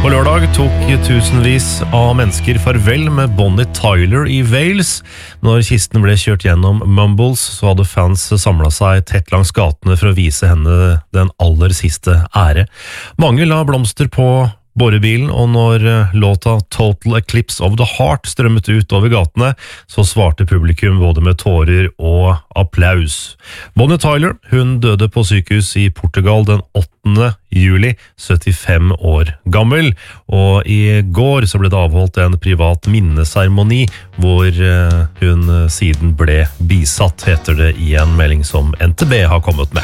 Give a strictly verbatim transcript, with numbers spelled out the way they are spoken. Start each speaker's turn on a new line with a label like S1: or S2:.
S1: På lørdag tok tusenvis av mennesker farvel med Bonnie Tyler i Wales. Når kisten ble kjørt gjennom Mumbles, så hadde fans samlet seg tett langs gatene for å vise henne den aller siste ære. Mange la blomster på borebilen, og når låta Total Eclipse of the Heart strømmet ut over gatene, så svarte publikum både med tårer og applaus. Bonnie Tyler, hun døde på sykehus i Portugal den åttende juli, syttifem år gammel, og i går så ble det avholdt en privat minneseremoni hvor hun siden ble bisatt, heter det i en melding som N T B har kommet med.